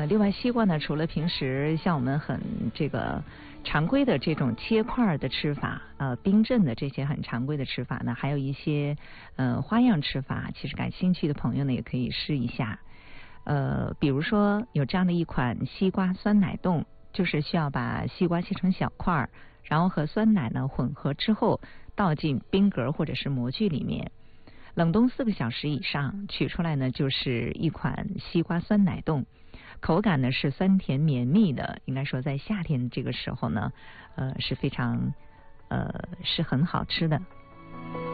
另外西瓜呢，除了平时像我们很常规的这种切块的吃法，冰镇的这些很常规的吃法呢，还有一些花样吃法，其实感兴趣的朋友呢也可以试一下。比如说有这样的一款西瓜酸奶冻，就是需要把西瓜切成小块，然后和酸奶呢混合之后倒进冰格或者是模具里面，冷冻4个小时以上，取出来呢就是一款西瓜酸奶冻。口感呢是酸甜绵密的，应该说在夏天这个时候呢，是非常是很好吃的。